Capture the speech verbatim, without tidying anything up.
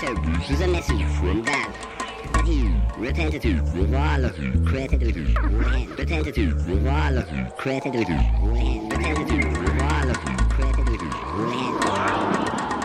letter was a message from God. But he repented of all of created with one hand, repented of all of created with one hand.